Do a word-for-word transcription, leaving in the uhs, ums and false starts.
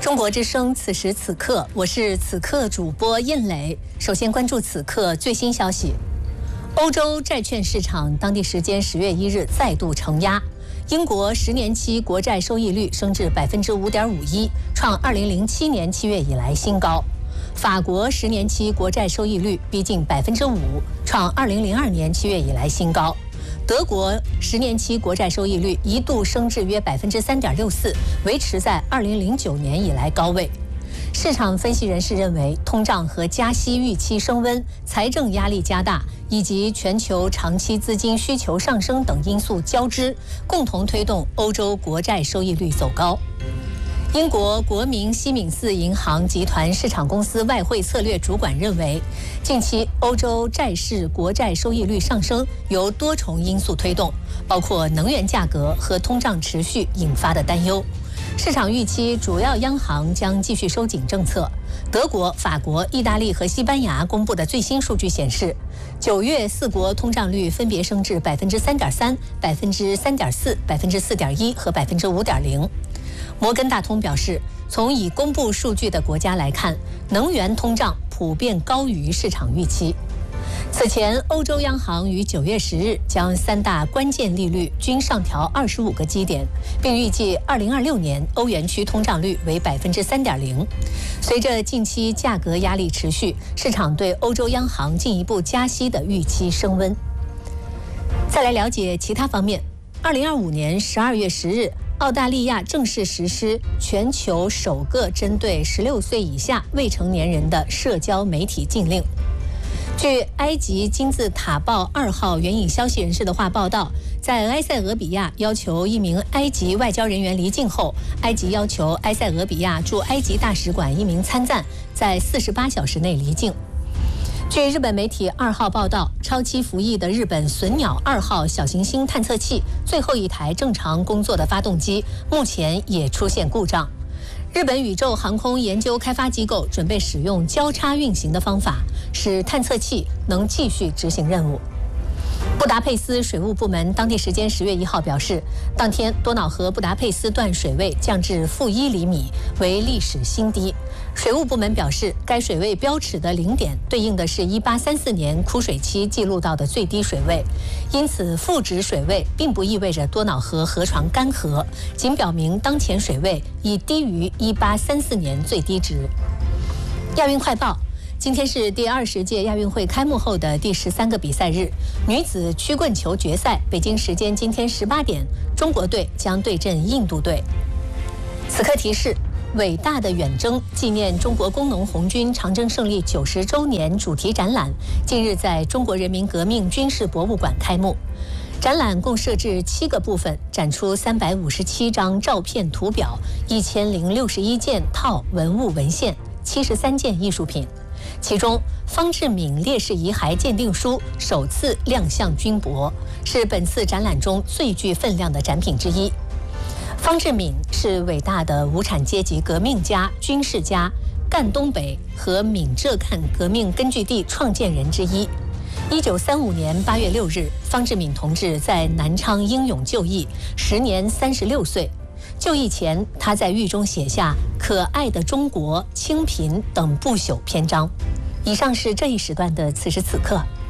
中国之声，此时此刻，我是此刻主播印磊。首先关注此刻最新消息：欧洲债券市场当地时间十月一日再度承压，英国十年期国债收益率升至百分之五点五一，创二零零七年七月以来新高。法国十年期国债收益率逼近百分之五，创二零零二年七月以来新高。德国十年期国债收益率一度升至约百分之三点六四，维持在二零零九年以来高位。市场分析人士认为，通胀和加息预期升温、财政压力加大，以及全球长期资金需求上升等因素交织，共同推动欧洲国债收益率走高。英国国民西敏寺银行集团市场公司外汇策略主管认为，近期欧洲债市国债收益率上升由多重因素推动，包括能源价格和通胀持续引发的担忧。市场预期主要央行将继续收紧政策。德国、法国、意大利和西班牙公布的最新数据显示，九月四国通胀率分别升至百分之三点三、百分之三点四、百分之四点一和百分之五点零。摩根大通表示，从已公布数据的国家来看，能源通胀普遍高于市场预期。此前，欧洲央行于九月十日将三大关键利率均上调二十五个基点，并预计二零二六年欧元区通胀率为百分之三点零。随着近期价格压力持续，市场对欧洲央行进一步加息的预期升温。再来了解其他方面，二零二五年十二月十日。澳大利亚正式实施全球首个针对十六岁以下未成年人的社交媒体禁令。据埃及金字塔报二号援引消息人士的话报道，在埃塞俄比亚要求一名埃及外交人员离境后，埃及要求埃塞俄比亚驻埃及大使馆一名参赞在四十八小时内离境。据日本媒体二号报道，超期服役的日本隼鸟二号小行星探测器最后一台正常工作的发动机目前也出现故障。日本宇宙航空研究开发机构准备使用交叉运行的方法，使探测器能继续执行任务。布达佩斯水务部门当地时间十月一号表示，当天多瑙河布达佩斯段水位降至负一厘米，为历史新低。水务部门表示，该水位标尺的零点对应的是一八三四年枯水期记录到的最低水位，因此负值水位并不意味着多瑙河河床干涸，仅表明当前水位已低于一八三四年最低值。亚运快报。今天是第二十届亚运会开幕后的第十三个比赛日，女子曲棍球决赛，北京时间今天十八点，中国队将对阵印度队。此刻提示：伟大的远征纪念中国工农红军长征胜利九十周年主题展览，近日在中国人民革命军事博物馆开幕。展览共设置七个部分，展出三百五十七张照片图表，一千零六十一件套文物文献，七十三件艺术品。其中，方志敏烈士遗骸鉴定书首次亮相军博，是本次展览中最具分量的展品之一。方志敏是伟大的无产阶级革命家、军事家，赣东北和闽浙赣革命根据地创建人之一。一九三五年八月六日，方志敏同志在南昌英勇就义，时年三十六岁。就义前，他在狱中写下《可爱的中国》《清贫》等不朽篇章。以上是这一时段的此时此刻。